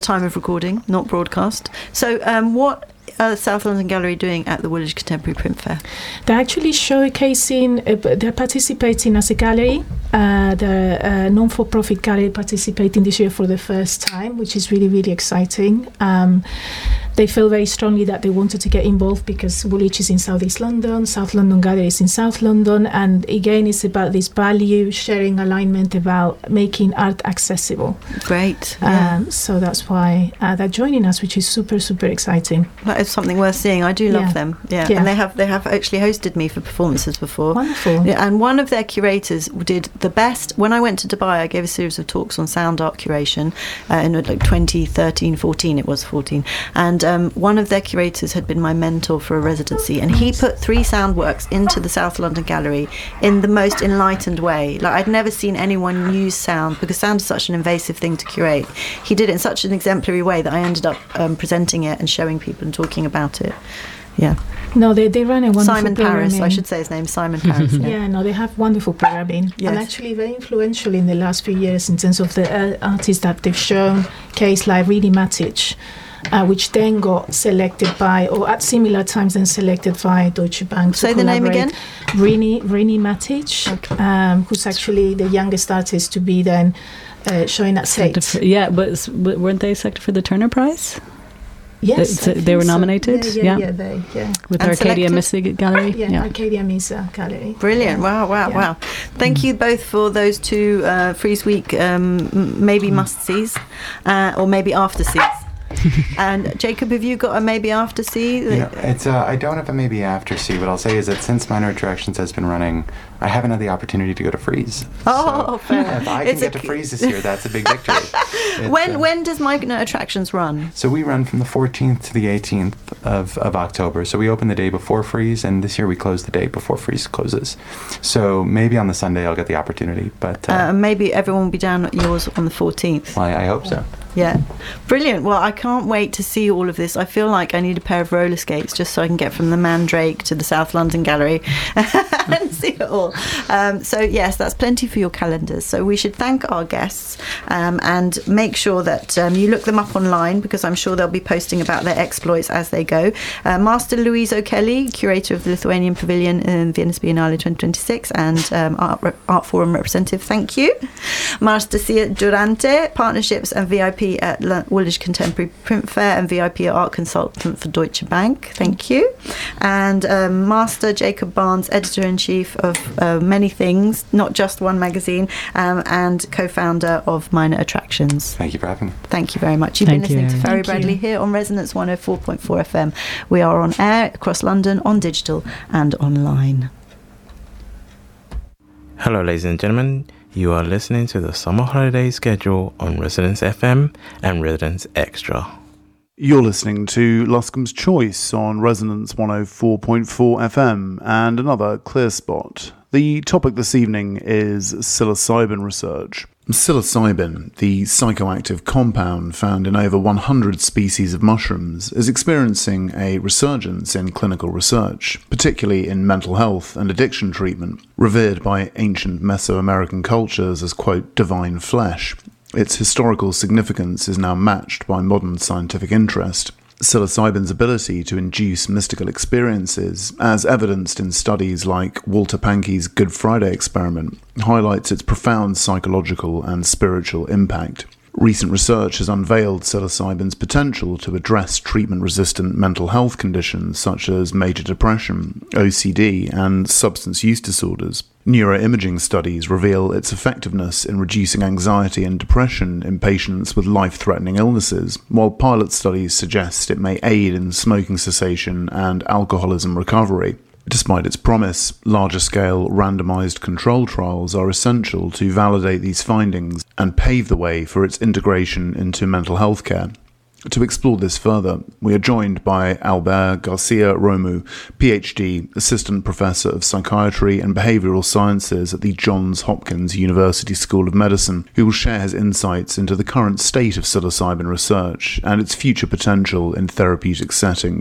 time of recording, not broadcast. So what South London Gallery doing at the Woolwich Contemporary Print Fair? They're actually showcasing, they're participating as a gallery. The non-for-profit gallery participating this year for the first time, which is really, really exciting. They feel very strongly that they wanted to get involved because Woolwich is in South East London, South London Gallery is in South London, and again it's about this value sharing alignment about making art accessible. Great. So that's why they're joining us, which is super, super exciting. That is something worth seeing. I do love them. Yeah. And they have actually hosted me for performances before. Wonderful. Yeah, and one of their curators did the best. When I went to Dubai, I gave a series of talks on sound art curation in like 2013, 14. It was 14, and one of their curators had been my mentor for a residency, and he put 3 sound works into the South London Gallery in the most enlightened way. Like, I'd never seen anyone use sound, because sound is such an invasive thing to curate. He did it in such an exemplary way that I ended up presenting it and showing people and talking about it. Yeah. No, they run a wonderful Simon programming. Paris, I should say his name, Simon Paris. Yeah, no, they have wonderful programming. Yes. And actually very influential in the last few years in terms of the artists that they've shown, case like Rini Matic, which then got selected by, or at similar times then selected by Deutsche Bank. Say the name again? Rini Matic, okay. Who's actually the youngest artist to be then showing at Tate. But weren't they selected for the Turner Prize? Yes, they were nominated. Yeah. With And Arcadia selected? Misa Gallery. Arcadia Misa Gallery. Brilliant! Yeah. Wow! Thank you both for those 2 Frieze Week maybe must-sees, or maybe after-sees. And Jacob, have you got a maybe after see? It's I don't have a maybe after see. What I'll say is that since Minor Attractions has been running, I haven't had the opportunity to go to Frieze. Fair. If I can get to Frieze this year, that's a big victory. When does Minor Attractions run? So we run from the 14th to the 18th of October. So we open the day before Frieze, and this year we close the day before Frieze closes. So maybe on the Sunday I'll get the opportunity, but maybe everyone will be down at yours on the 14th. Well, I hope so. Yeah, brilliant. Well, I can't wait to see all of this. I feel like I need a pair of roller skates just so I can get from the Mandrake to the South London Gallery and see it all. So yes, that's plenty for your calendars. So we should thank our guests and make sure that you look them up online, because I'm sure they'll be posting about their exploits as they go. Master Louise O'Kelly, curator of the Lithuanian Pavilion in Venice Biennale 2026 and Art Forum representative, thank you. Master Sia Durante, partnerships and VIP at Woolwich Contemporary Print Fair and VIP Art Consultant for Deutsche Bank. Thank you. And Master Jacob Barnes, Editor-in-Chief of many things, not just one magazine, and co-founder of Minor Attractions. Thank you for having me. Thank you very much. You've been listening to Ferry Bradley here on Resonance 104.4 FM. We are on air across London, on digital and online. Hello, ladies and gentlemen. You are listening to the summer holiday schedule on Residence FM and Residence Extra. You're listening to Luscombe's Choice on Resonance 104.4 FM and another Clear Spot. The topic this evening is psilocybin research. Psilocybin, the psychoactive compound found in over 100 species of mushrooms, is experiencing a resurgence in clinical research, particularly in mental health and addiction treatment. Revered by ancient Mesoamerican cultures as, quote, divine flesh, its historical significance is now matched by modern scientific interest. Psilocybin's ability to induce mystical experiences, as evidenced in studies like Walter Pahnke's Good Friday experiment, highlights its profound psychological and spiritual impact. Recent research has unveiled psilocybin's potential to address treatment-resistant mental health conditions such as major depression, OCD, and substance use disorders. Neuroimaging studies reveal its effectiveness in reducing anxiety and depression in patients with life-threatening illnesses, while pilot studies suggest it may aid in smoking cessation and alcoholism recovery. Despite its promise, larger-scale randomized control trials are essential to validate these findings and pave the way for its integration into mental health care. To explore this further, we are joined by Albert Garcia Romu, PhD, Assistant Professor of Psychiatry and Behavioral Sciences at the Johns Hopkins University School of Medicine, who will share his insights into the current state of psilocybin research and its future potential in therapeutic settings.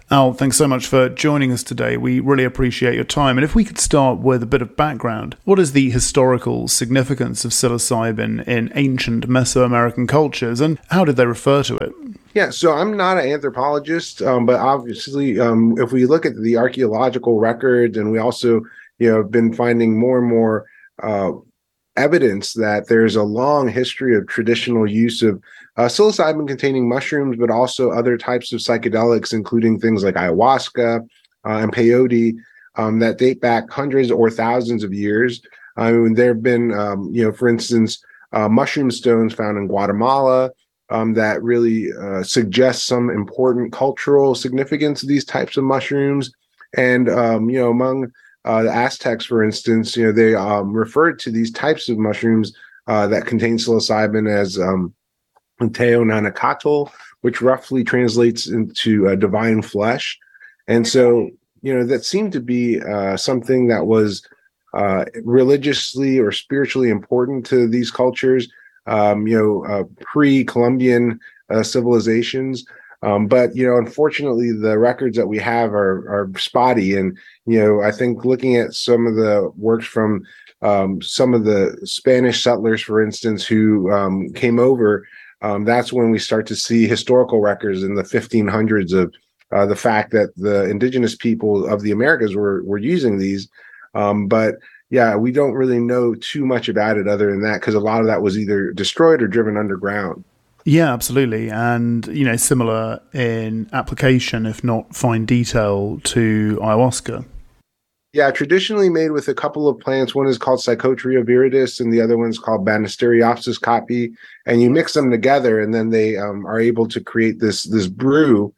Al, thanks so much for joining us today. We really appreciate your time. And if we could start with a bit of background, what is the historical significance of psilocybin in ancient Mesoamerican cultures, and how did they refer to it? Yeah, so I'm not an anthropologist, but obviously, if we look at the archaeological records, and we also, have been finding more and more evidence that there's a long history of traditional use of psilocybin-containing mushrooms, but also other types of psychedelics, including things like ayahuasca and peyote, that date back hundreds or thousands of years. There have been, for instance, mushroom stones found in Guatemala that really suggest some important cultural significance of these types of mushrooms. And, among the Aztecs, for instance, they referred to these types of mushrooms that contain psilocybin as Teonanacatl, which roughly translates into divine flesh. And so, that seemed to be something that was religiously or spiritually important to these cultures, pre-Columbian civilizations. But, unfortunately, the records that we have are spotty. And, I think looking at some of the works from some of the Spanish settlers, for instance, who came over, that's when we start to see historical records in the 1500s of the fact that the indigenous people of the Americas were using these. But yeah, we don't really know too much about it other than that, because a lot of that was either destroyed or driven underground. Yeah, absolutely. And, similar in application, if not fine detail, to ayahuasca. Yeah, traditionally made with a couple of plants. One is called Psychotria viridis, and the other one's called Banisteriopsis caapi. And you mix them together, and then they are able to create this brew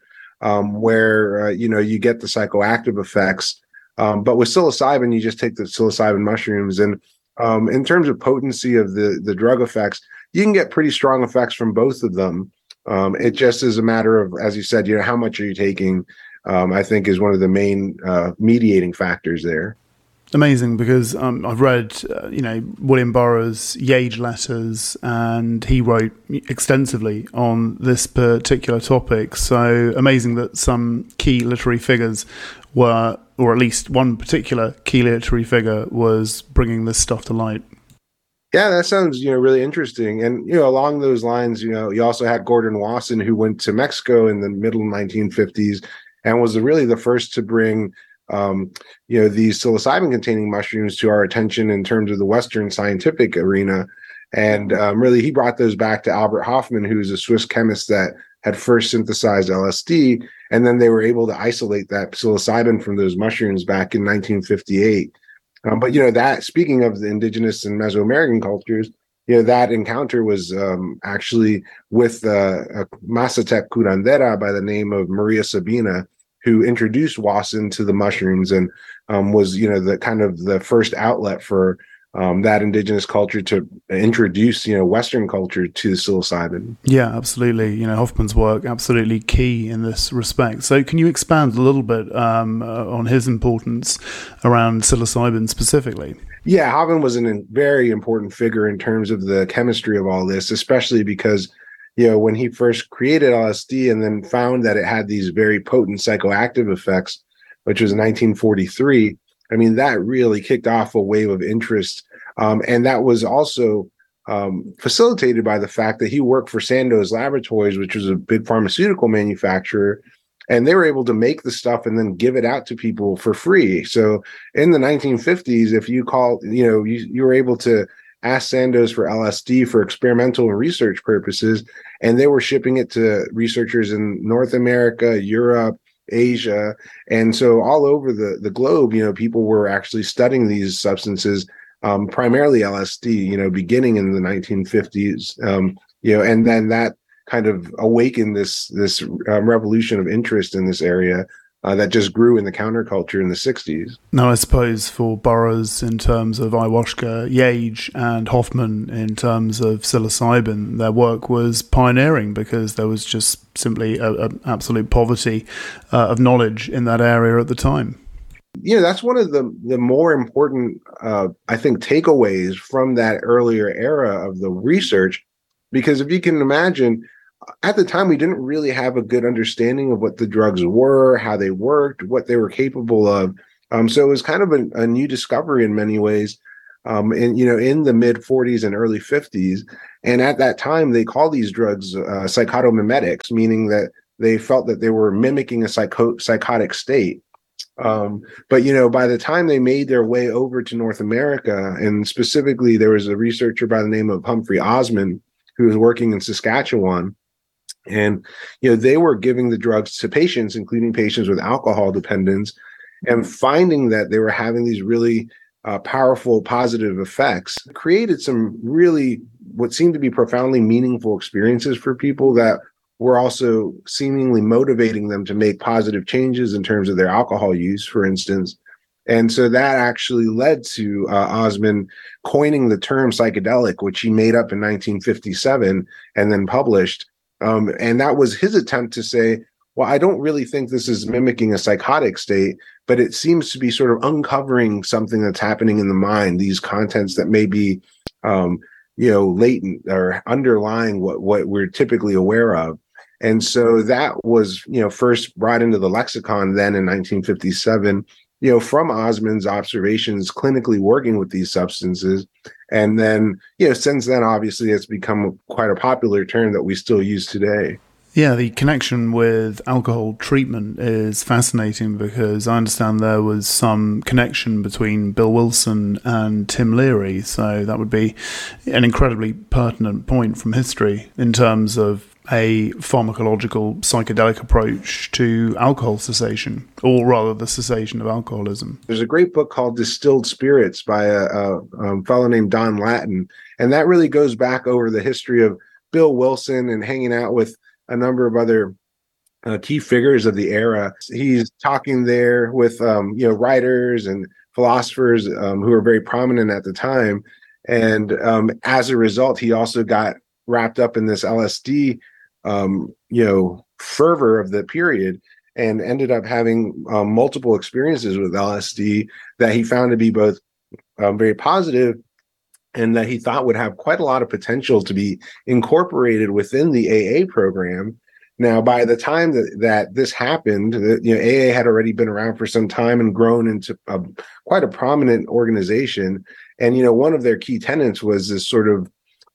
where, you get the psychoactive effects. But with psilocybin, you just take the psilocybin mushrooms. And in terms of potency of the drug effects, you can get pretty strong effects from both of them. It just is a matter of, as you said, how much are you taking, I think is one of the main mediating factors there. Amazing, because I've read, William Burroughs' Yage letters, and he wrote extensively on this particular topic. So amazing that some key literary figures were, or at least one particular key literary figure was bringing this stuff to light. Yeah, that sounds, really interesting. And, along those lines, you also had Gordon Wasson, who went to Mexico in the middle 1950s and was really the first to bring these psilocybin-containing mushrooms to our attention in terms of the Western scientific arena. And really, he brought those back to Albert Hofmann, who's a Swiss chemist that had first synthesized LSD. And then they were able to isolate that psilocybin from those mushrooms back in 1958. But, that, speaking of the indigenous and Mesoamerican cultures, that encounter was actually with a Mazatec curandera by the name of Maria Sabina, who introduced Wasson to the mushrooms and was, the kind of the first outlet for that indigenous culture to introduce, Western culture to psilocybin. Yeah, absolutely. Hofmann's work absolutely key in this respect. So can you expand a little bit on his importance around psilocybin specifically? Yeah, Hoffmann was a very important figure in terms of the chemistry of all this, especially because, when he first created LSD and then found that it had these very potent psychoactive effects, which was in 1943, I mean, that really kicked off a wave of interest. And that was also facilitated by the fact that he worked for Sandoz Laboratories, which was a big pharmaceutical manufacturer, and they were able to make the stuff and then give it out to people for free. So in the 1950s, if you called, you were able to ask Sandoz for LSD for experimental and research purposes, and they were shipping it to researchers in North America, Europe, Asia. And so all over the globe, people were actually studying these substances, primarily LSD, beginning in the 1950s, and then that kind of awakened this revolution of interest in this area that just grew in the counterculture in the 60s. Now, I suppose for Burroughs in terms of ayahuasca, Yage and Hofmann in terms of psilocybin, their work was pioneering because there was just simply an absolute poverty of knowledge in that area at the time. That's one of the more important, I think, takeaways from that earlier era of the research, because if you can imagine, at the time, we didn't really have a good understanding of what the drugs were, how they worked, what they were capable of. So it was kind of a new discovery in many ways. In the mid 40s and early 50s. And at that time, they called these drugs psychotomimetics, meaning that they felt that they were mimicking a psychotic state. But by the time they made their way over to North America, and specifically there was a researcher by the name of Humphrey Osmond who was working in Saskatchewan, and they were giving the drugs to patients, including patients with alcohol dependence, and finding that they were having these really powerful positive effects, created some really what seemed to be profoundly meaningful experiences for people that were also seemingly motivating them to make positive changes in terms of their alcohol use, for instance. And so that actually led to Osmond coining the term psychedelic, which he made up in 1957 and then published. And that was his attempt to say, well, I don't really think this is mimicking a psychotic state, but it seems to be sort of uncovering something that's happening in the mind, these contents that may be, latent or underlying what we're typically aware of. And so that was, first brought into the lexicon then in 1957, from Osmond's observations clinically working with these substances. And then, since then, obviously, it's become quite a popular term that we still use today. Yeah, the connection with alcohol treatment is fascinating because I understand there was some connection between Bill Wilson and Tim Leary. So that would be an incredibly pertinent point from history in terms of a pharmacological psychedelic approach to alcohol cessation, or rather the cessation of alcoholism. There's a great book called Distilled Spirits by a fellow named Don Lattin, and that really goes back over the history of Bill Wilson and hanging out with a number of other key figures of the era. He's talking there with writers and philosophers who were very prominent at the time, and as a result, he also got wrapped up in this LSD fervor of the period, and ended up having multiple experiences with LSD that he found to be both very positive and that he thought would have quite a lot of potential to be incorporated within the AA program. Now, by the time that this happened, AA had already been around for some time and grown into quite a prominent organization. And, one of their key tenets was this sort of,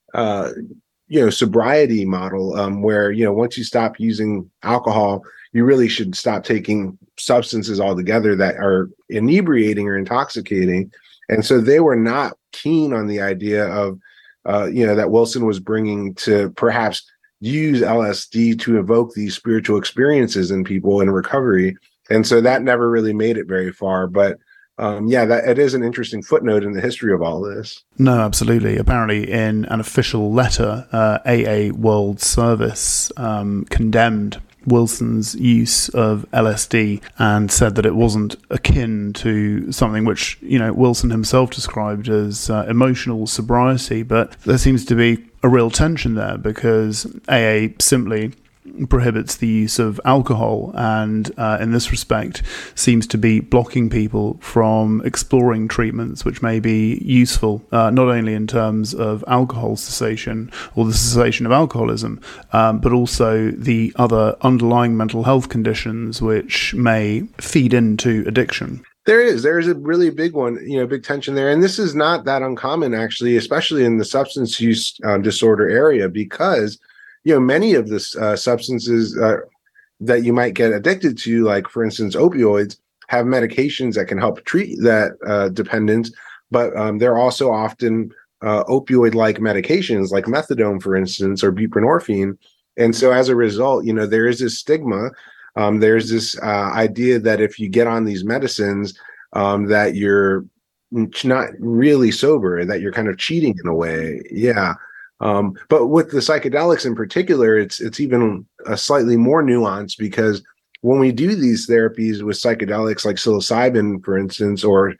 sobriety model where, once you stop using alcohol, you really should stop taking substances altogether that are inebriating or intoxicating. And so they were not keen on the idea of, that Wilson was bringing to perhaps use LSD to evoke these spiritual experiences in people in recovery. And so that never really made it very far. But that it is an interesting footnote in the history of all this. No, absolutely. Apparently, in an official letter, AA World Service condemned Wilson's use of LSD and said that it wasn't akin to something which, Wilson himself described as emotional sobriety. But there seems to be a real tension there because AA simply prohibits the use of alcohol and in this respect seems to be blocking people from exploring treatments which may be useful not only in terms of alcohol cessation or the cessation of alcoholism but also the other underlying mental health conditions which may feed into addiction. There's a really big one, big tension there. And this is not that uncommon, actually, especially in the substance use disorder area, because many of the substances that you might get addicted to, like, for instance, opioids, have medications that can help treat that dependence, but they're also often opioid-like medications, like methadone, for instance, or buprenorphine. And so as a result, there is this stigma. There's this idea that if you get on these medicines, that you're not really sober, that you're kind of cheating in a way. Yeah. But with the psychedelics in particular, it's even a slightly more nuanced, because when we do these therapies with psychedelics like psilocybin, for instance, or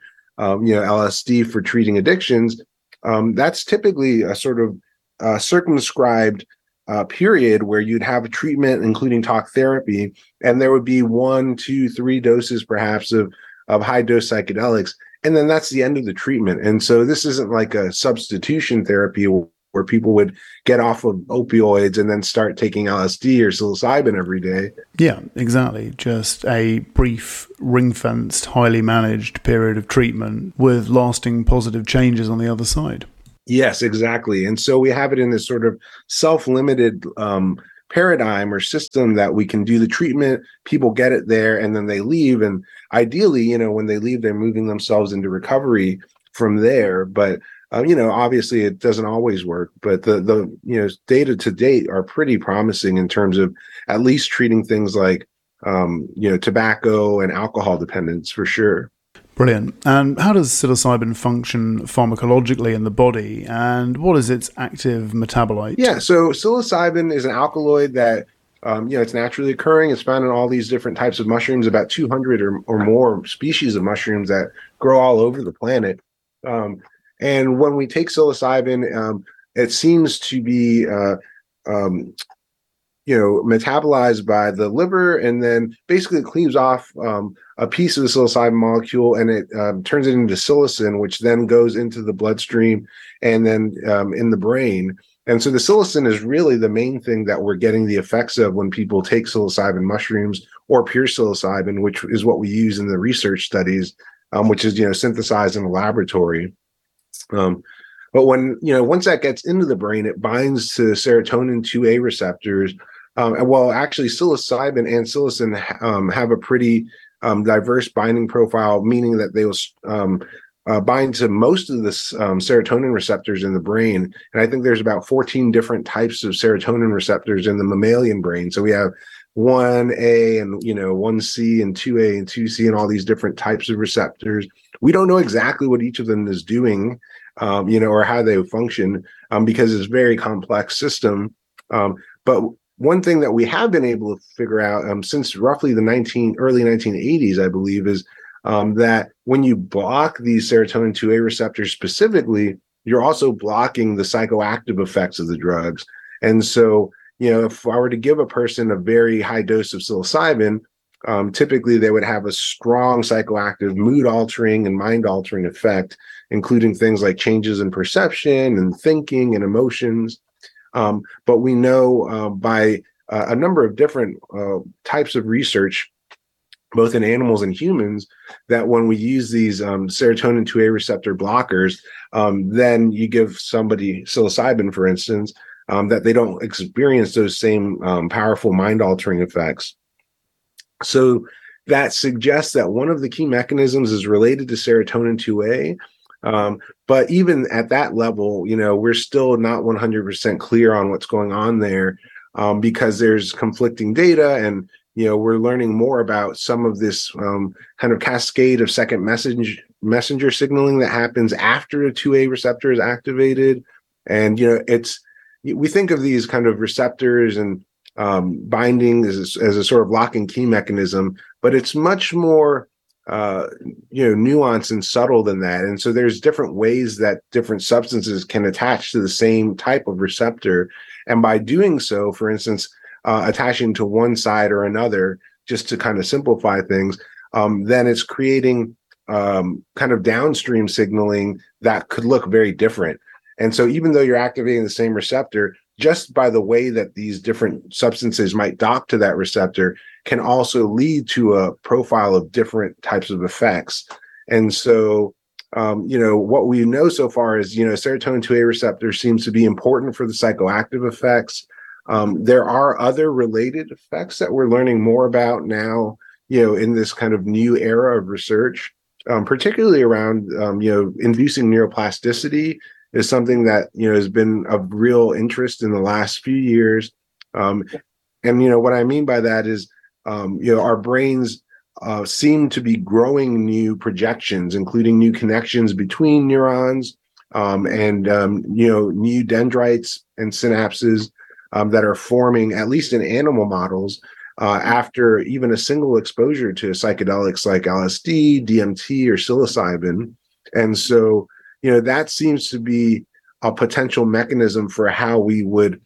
LSD for treating addictions, that's typically a sort of circumscribed period where you'd have a treatment, including talk therapy, and there would be 1, 2, 3 doses perhaps of high dose psychedelics, and then that's the end of the treatment. And so this isn't like a substitution therapy where people would get off of opioids and then start taking LSD or psilocybin every day. Yeah, exactly. Just a brief, ring-fenced, highly managed period of treatment with lasting positive changes on the other side. Yes, exactly. And so we have it in this sort of self-limited paradigm or system that we can do the treatment, people get it there, and then they leave. And ideally, when they leave, they're moving themselves into recovery from there. But obviously it doesn't always work, but the data to date are pretty promising in terms of at least treating things like tobacco and alcohol dependence for sure. Brilliant. And how does psilocybin function pharmacologically in the body, and what is its active metabolite? Yeah, so psilocybin is an alkaloid that it's naturally occurring. It's found in all these different types of mushrooms, about 200 or more species of mushrooms that grow all over the planet. And when we take psilocybin, it seems to be metabolized by the liver, and then basically it cleaves off a piece of the psilocybin molecule, and it turns it into psilocin, which then goes into the bloodstream and then in the brain. And so the psilocin is really the main thing that we're getting the effects of when people take psilocybin mushrooms or pure psilocybin, which is what we use in the research studies, which is synthesized in a laboratory. But when once that gets into the brain, it binds to serotonin 2A receptors. Actually, psilocybin and psilocin have a pretty diverse binding profile, meaning that they will bind to most of the serotonin receptors in the brain. And I think there's about 14 different types of serotonin receptors in the mammalian brain. So we have 1A and 1C and 2A and 2C and all these different types of receptors. We don't know exactly what each of them is doing, or how they function, because it's a very complex system. But one thing that we have been able to figure out since roughly the early 1980s, I believe, is that when you block these serotonin 2A receptors specifically, you're also blocking the psychoactive effects of the drugs. And so, if I were to give a person a very high dose of psilocybin, typically they would have a strong psychoactive, mood-altering and mind-altering effect, including things like changes in perception and thinking and emotions. But we know by a number of different types of research, both in animals and humans, that when we use these serotonin 2A receptor blockers, then you give somebody psilocybin, for instance, that they don't experience those same powerful mind-altering effects. So that suggests that one of the key mechanisms is related to serotonin 2A. But even at that level, we're still not 100% clear on what's going on there, because there's conflicting data, and we're learning more about some of this kind of cascade of second messenger signaling that happens after a 2A receptor is activated. And we think of these kind of receptors and binding as a sort of lock and key mechanism, but it's much more nuanced and subtle than that. And so there's different ways that different substances can attach to the same type of receptor. And by doing so, for instance, attaching to one side or another, just to kind of simplify things, then it's creating kind of downstream signaling that could look very different. And so even though you're activating the same receptor, just by the way that these different substances might dock to that receptor can also lead to a profile of different types of effects. And so, what we know so far is, serotonin 2A receptor seems to be important for the psychoactive effects. There are other related effects that we're learning more about now, in this kind of new era of research, particularly around, inducing neuroplasticity is something that, has been of real interest in the last few years. And, what I mean by that is, our brains seem to be growing new projections, including new connections between neurons, and, new dendrites and synapses that are forming, at least in animal models, after even a single exposure to psychedelics like LSD, DMT, or psilocybin. And so, that seems to be a potential mechanism for how we would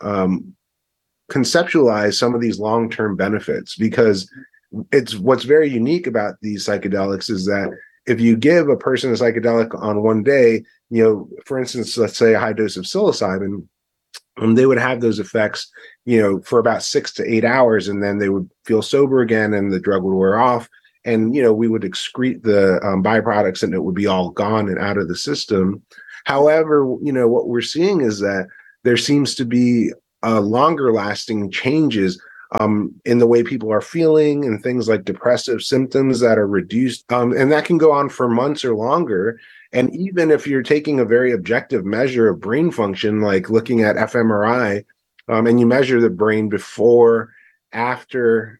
conceptualize some of these long-term benefits, because it's what's very unique about these psychedelics is that if you give a person a psychedelic on one day, for instance, let's say a high dose of psilocybin, they would have those effects, for about 6 to 8 hours, and then they would feel sober again, and the drug would wear off, and we would excrete the byproducts, and it would be all gone and out of the system. However, what we're seeing is that there seems to be longer lasting changes in the way people are feeling, and things like depressive symptoms that are reduced, and that can go on for months or longer. And even if you're taking a very objective measure of brain function, like looking at fMRI, and you measure the brain before and after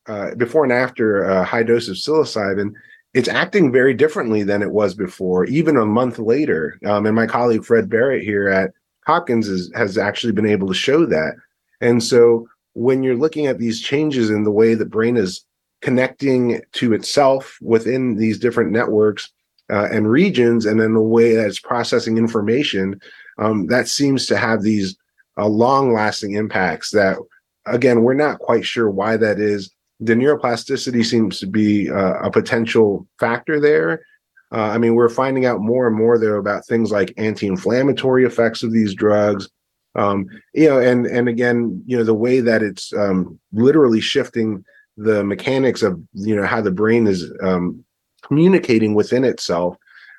a high dose of psilocybin, it's acting very differently than it was before, even a month later. And my colleague Fred Barrett here at Hopkins has actually been able to show that. And so when you're looking at these changes in the way the brain is connecting to itself within these different networks and regions, and in the way that it's processing information, that seems to have these long-lasting impacts that, again, we're not quite sure why that is. The neuroplasticity seems to be a potential factor there. We're finding out more and more, though, about things like anti-inflammatory effects of these drugs. And again, the way that it's literally shifting the mechanics of, how the brain is communicating within itself,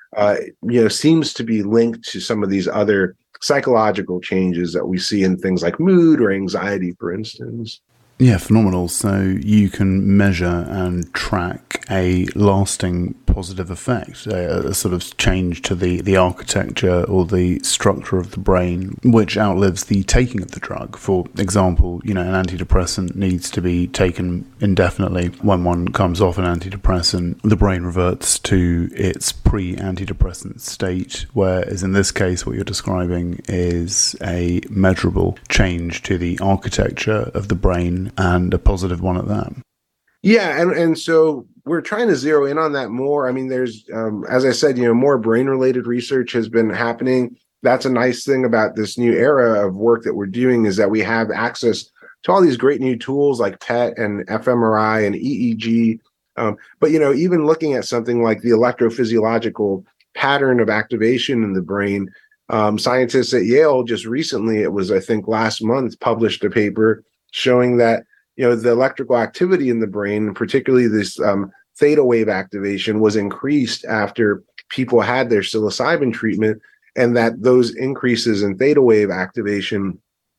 seems to be linked to some of these other psychological changes that we see in things like mood or anxiety, for instance. Yeah, phenomenal. So you can measure and track a lasting positive effect, a sort of change to the architecture or the structure of the brain, which outlives the taking of the drug. For example, an antidepressant needs to be taken indefinitely. When one comes off an antidepressant, the brain reverts to its pre-antidepressant state, whereas in this case, what you're describing is a measurable change to the architecture of the brain, and a positive one at that. Yeah, and so we're trying to zero in on that more. There's, as I said, more brain-related research has been happening. That's a nice thing about this new era of work that we're doing, is that we have access to all these great new tools like PET and fMRI and EEG. But, even looking at something like the electrophysiological pattern of activation in the brain, scientists at Yale just recently, it was, I think, last month, published a paper showing that, the electrical activity in the brain, particularly this theta wave activation, was increased after people had their psilocybin treatment, and that those increases in theta wave activation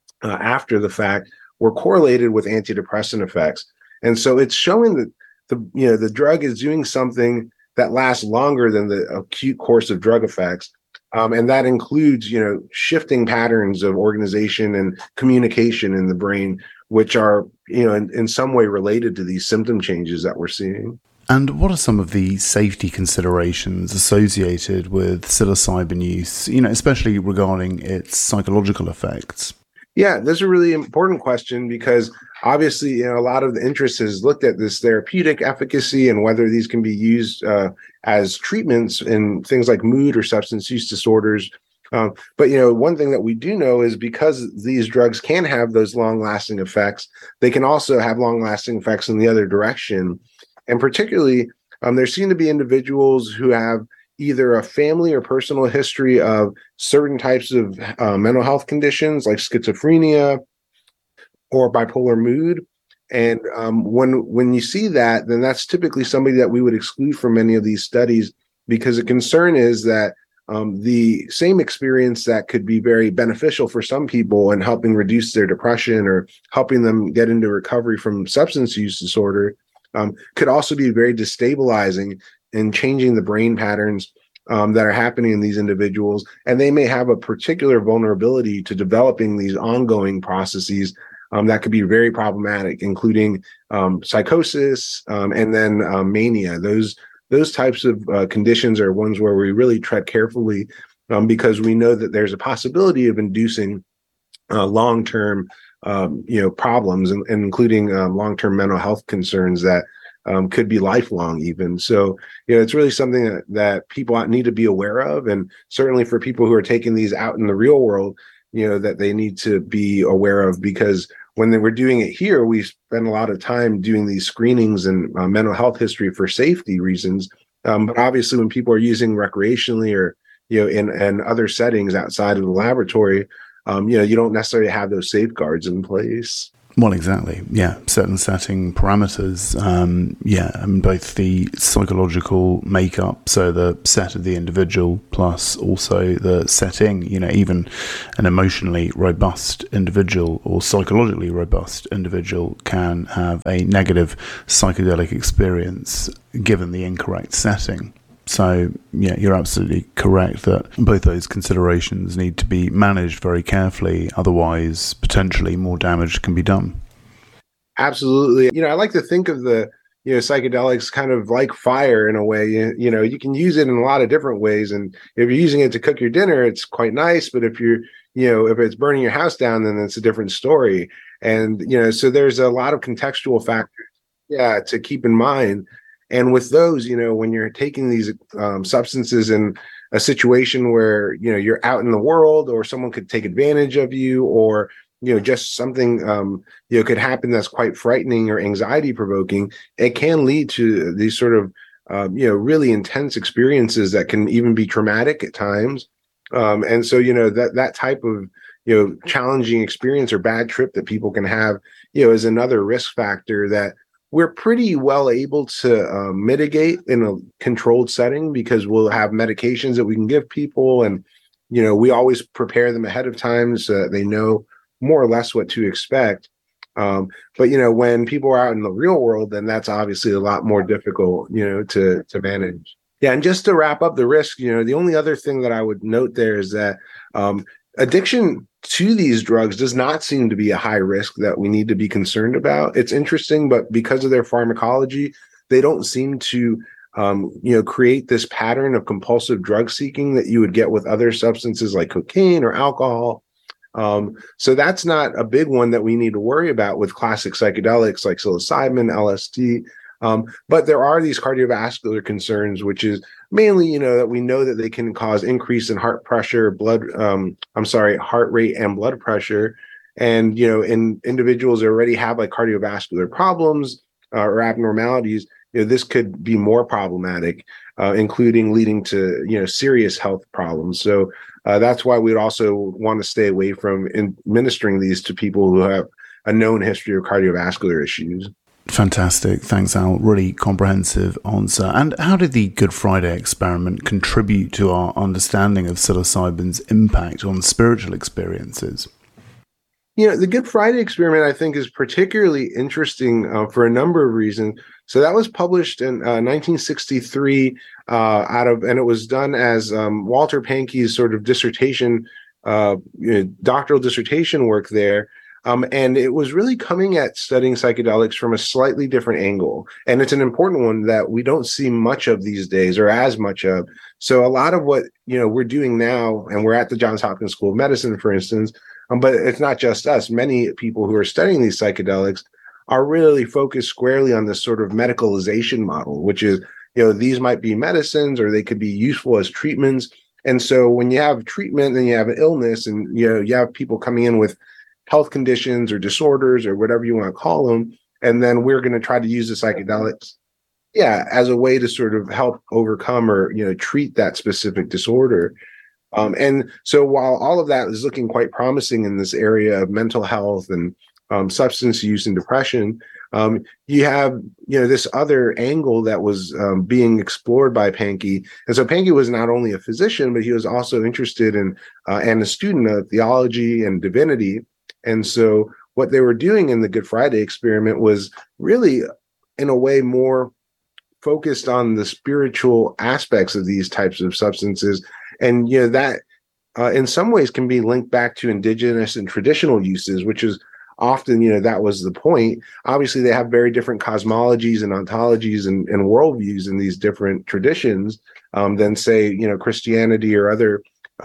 after the fact were correlated with antidepressant effects. And so it's showing that the drug is doing something that lasts longer than the acute course of drug effects. And that includes, shifting patterns of organization and communication in the brain, which are, in some way related to these symptom changes that we're seeing. And what are some of the safety considerations associated with psilocybin use, especially regarding its psychological effects? Yeah, that's a really important question, because obviously, a lot of the interest has looked at this therapeutic efficacy and whether these can be used as treatments in things like mood or substance use disorders. But one thing that we do know is, because these drugs can have those long-lasting effects, they can also have long-lasting effects in the other direction. And particularly, there seem to be individuals who have either a family or personal history of certain types of mental health conditions like schizophrenia or bipolar mood. And when you see that, then that's typically somebody that we would exclude from many of these studies, because the concern is that the same experience that could be very beneficial for some people in helping reduce their depression or helping them get into recovery from substance use disorder could also be very destabilizing in changing the brain patterns that are happening in these individuals. And they may have a particular vulnerability to developing these ongoing processes that could be very problematic, including psychosis and then mania. Those types of conditions are ones where we really tread carefully, because we know that there's a possibility of inducing long-term problems, and including long-term mental health concerns that could be lifelong even. So, it's really something that people need to be aware of. And certainly for people who are taking these out in the real world, that they need to be aware of, because when we're doing it here, we spend a lot of time doing these screenings and mental health history for safety reasons. But obviously, when people are using recreationally or in other settings outside of the laboratory, you don't necessarily have those safeguards in place. Well, exactly. Yeah, certain setting parameters. And both the psychological makeup, so the set of the individual, plus also the setting. Even an emotionally robust individual or psychologically robust individual can have a negative psychedelic experience given the incorrect setting. So, yeah, you're absolutely correct that both those considerations need to be managed very carefully. Otherwise, potentially more damage can be done. Absolutely. I like to think of the, psychedelics kind of like fire in a way. You can use it in a lot of different ways. And if you're using it to cook your dinner, it's quite nice. But if if it's burning your house down, then it's a different story. And, so there's a lot of contextual factors, to keep in mind. And with those, when you're taking these substances in a situation where, you're out in the world or someone could take advantage of you or, just something, could happen that's quite frightening or anxiety provoking, it can lead to these sort of, really intense experiences that can even be traumatic at times. And so, that type of, challenging experience or bad trip that people can have, is another risk factor that we're pretty well able to mitigate in a controlled setting because we'll have medications that we can give people. And, we always prepare them ahead of time so that they know more or less what to expect. But, when people are out in the real world, then that's obviously a lot more difficult, to manage. Yeah. And just to wrap up the risk, the only other thing that I would note there is that addiction to these drugs does not seem to be a high risk that we need to be concerned about. It's interesting, but because of their pharmacology, they don't seem to, create this pattern of compulsive drug seeking that you would get with other substances like cocaine or alcohol. So that's not a big one that we need to worry about with classic psychedelics like psilocybin, LSD. But there are these cardiovascular concerns, which is mainly, that we know that they can cause increase in heart pressure, heart rate and blood pressure. And, in individuals that already have like cardiovascular problems or abnormalities, this could be more problematic, including leading to, serious health problems. So that's why we'd also want to stay away from administering these to people who have a known history of cardiovascular issues. Fantastic. Thanks, Al. Really comprehensive answer. And how did the Good Friday experiment contribute to our understanding of psilocybin's impact on spiritual experiences? The Good Friday experiment, I think, is particularly interesting for a number of reasons. So that was published in 1963 and it was done as Walter Pahnke's sort of dissertation, doctoral dissertation work there. And it was really coming at studying psychedelics from a slightly different angle. And it's an important one that we don't see much of these days or as much of. So a lot of what, we're doing now, and we're at the Johns Hopkins School of Medicine, for instance, but it's not just us. Many people who are studying these psychedelics are really focused squarely on this sort of medicalization model, which is, these might be medicines or they could be useful as treatments. And so when you have treatment and you have an illness and, you have people coming in with health conditions or disorders or whatever you want to call them. And then we're going to try to use the psychedelics, as a way to sort of help overcome or, treat that specific disorder. And so while all of that is looking quite promising in this area of mental health and substance use and depression, you have, this other angle that was being explored by Pahnke. And so Pahnke was not only a physician, but he was also interested in and a student of theology and divinity. And so what they were doing in the Good Friday experiment was really, in a way, more focused on the spiritual aspects of these types of substances. And, that in some ways can be linked back to indigenous and traditional uses, which is often, that was the point. Obviously, they have very different cosmologies and ontologies and worldviews in these different traditions than, say, Christianity or other,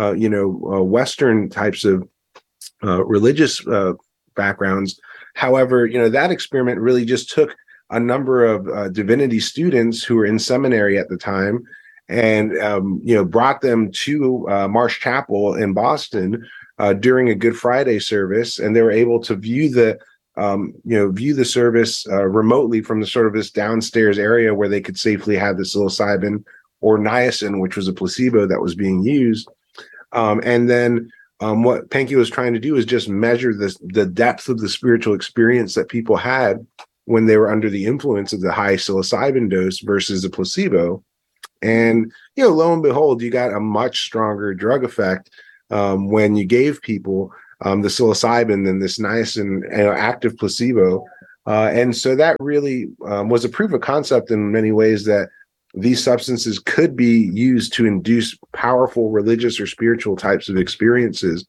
Western types of religious backgrounds. However, that experiment really just took a number of divinity students who were in seminary at the time and, brought them to Marsh Chapel in Boston during a Good Friday service. And they were able to view the view the service remotely from the sort of this downstairs area where they could safely have the psilocybin or niacin, which was a placebo that was being used. And then what Pankey was trying to do is just measure the depth of the spiritual experience that people had when they were under the influence of the high psilocybin dose versus the placebo. And, lo and behold, you got a much stronger drug effect when you gave people the psilocybin than this niacin active placebo. And so that really was a proof of concept in many ways that these substances could be used to induce powerful religious or spiritual types of experiences.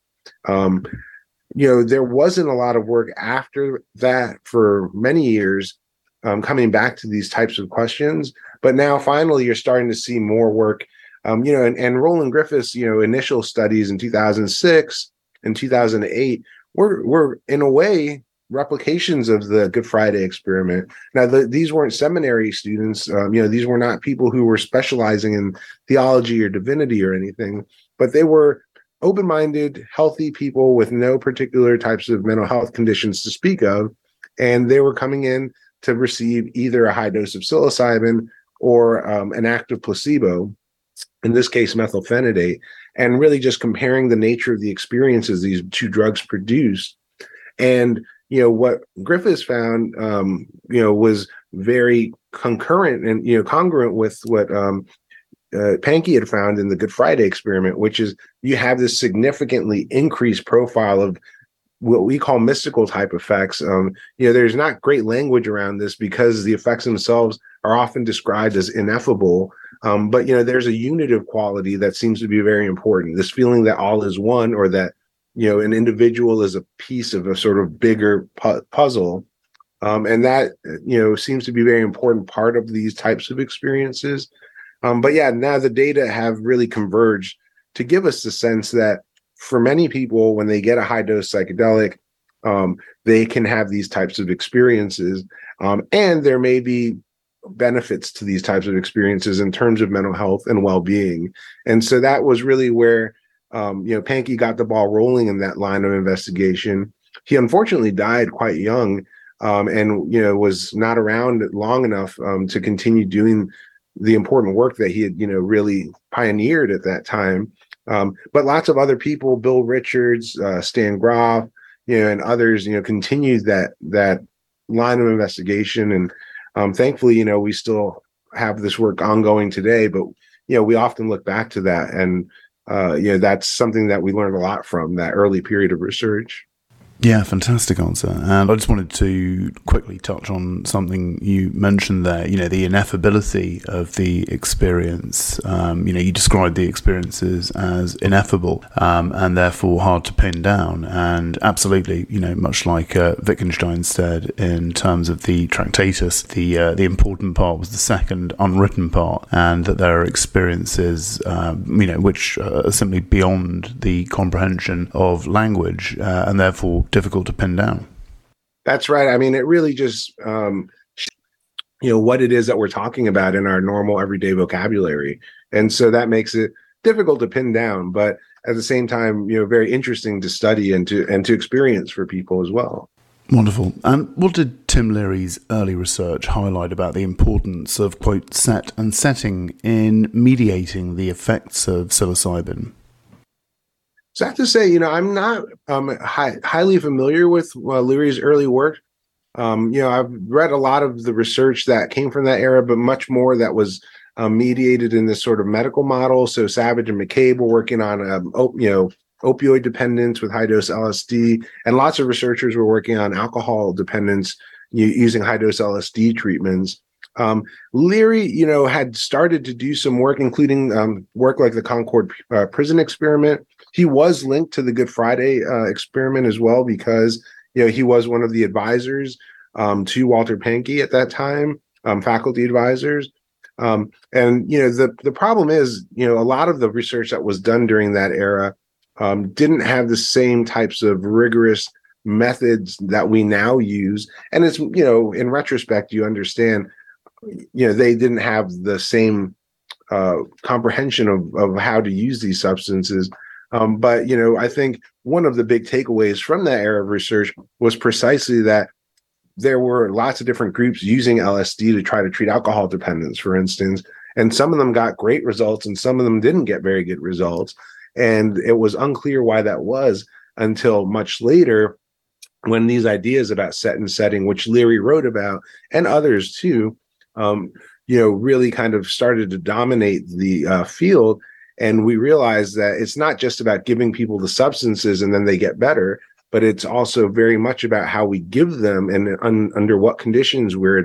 There wasn't a lot of work after that for many years coming back to these types of questions. But now finally you're starting to see more work, and Roland Griffiths, initial studies in 2006 and 2008 were in a way replications of the Good Friday experiment. Now, these weren't seminary students. These were not people who were specializing in theology or divinity or anything, but they were open-minded, healthy people with no particular types of mental health conditions to speak of. And they were coming in to receive either a high dose of psilocybin or an active placebo, in this case, methylphenidate, and really just comparing the nature of the experiences these two drugs produced. And what Griffiths found, was very concurrent and, congruent with what Pankey had found in the Good Friday experiment, which is you have this significantly increased profile of what we call mystical type effects. There's not great language around this because the effects themselves are often described as ineffable. But there's a unitive quality that seems to be very important. This feeling that all is one, or that an individual is a piece of a sort of bigger puzzle. And that, seems to be a very important part of these types of experiences. But yeah, now the data have really converged to give us the sense that for many people, when they get a high dose psychedelic, they can have these types of experiences. And there may be benefits to these types of experiences in terms of mental health and well-being. And so that was really where Pankey got the ball rolling in that line of investigation. He unfortunately died quite young, and was not around long enough to continue doing the important work that he had really pioneered at that time. But lots of other people, Bill Richards, Stan Grof, and others, continued that line of investigation. And thankfully, we still have this work ongoing today. But we often look back to that, and that's something that we learned a lot from that early period of research. Yeah, fantastic answer. And I just wanted to quickly touch on something you mentioned there, the ineffability of the experience. You described the experiences as ineffable and therefore hard to pin down. And absolutely, much like Wittgenstein said in terms of the Tractatus, the important part was the second unwritten part, and that there are experiences, which are simply beyond the comprehension of language and therefore difficult to pin down. That's right. I mean, it really just, what it is that we're talking about in our normal everyday vocabulary. And so that makes it difficult to pin down, but at the same time, very interesting to study and to experience for people as well. Wonderful. And what did Tim Leary's early research highlight about the importance of, quote, set and setting in mediating the effects of psilocybin? So I have to say, I'm not highly familiar with Leary's early work. I've read a lot of the research that came from that era, but much more that was mediated in this sort of medical model. So Savage and McCabe were working on, opioid dependence with high-dose LSD, and lots of researchers were working on alcohol dependence using high-dose LSD treatments. Leary, had started to do some work, including work like the Concord prison experiment. He was linked to the Good Friday experiment as well because, he was one of the advisors to Walter Pankey at that time, faculty advisors. And the problem is, a lot of the research that was done during that era didn't have the same types of rigorous methods that we now use. And it's, in retrospect, you understand, they didn't have the same comprehension of how to use these substances. But I think one of the big takeaways from that era of research was precisely that there were lots of different groups using LSD to try to treat alcohol dependence, for instance, and some of them got great results and some of them didn't get very good results. And it was unclear why that was until much later, when these ideas about set and setting, which Leary wrote about, and others too, really kind of started to dominate the field. And we realized that it's not just about giving people the substances and then they get better, but it's also very much about how we give them and under what conditions we're